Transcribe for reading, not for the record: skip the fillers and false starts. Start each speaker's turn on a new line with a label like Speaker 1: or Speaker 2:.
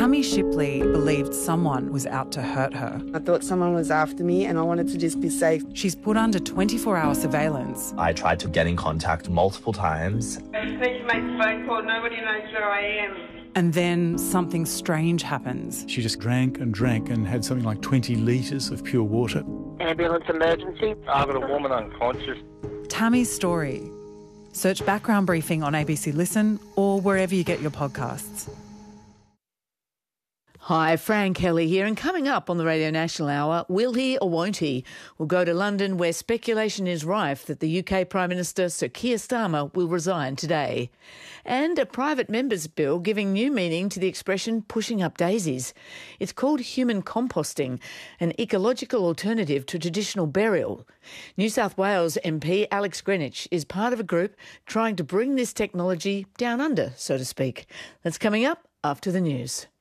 Speaker 1: Tammy Shipley believed someone was out to hurt her.
Speaker 2: I thought someone was after me and I wanted to just be safe.
Speaker 1: She's put under 24-hour surveillance.
Speaker 3: I tried to get in contact multiple times.
Speaker 4: I just need to make a phone call. Nobody knows where I am.
Speaker 1: And then something strange happens.
Speaker 5: She just drank and had something like 20 litres of pure water.
Speaker 6: Ambulance emergency.
Speaker 7: I've got a woman unconscious.
Speaker 1: Tammy's story. Search Background Briefing on ABC Listen or wherever you get your podcasts.
Speaker 8: Hi, Fran Kelly here, and coming up on the Radio National Hour, will he or won't he? We'll go to London, where speculation is rife that the UK Prime Minister Sir Keir Starmer will resign today. And a private member's bill giving new meaning to the expression pushing up daisies. It's called human composting, an ecological alternative to traditional burial. New South Wales MP Alex Greenwich is part of a group trying to bring this technology down under, so to speak. That's coming up after the news.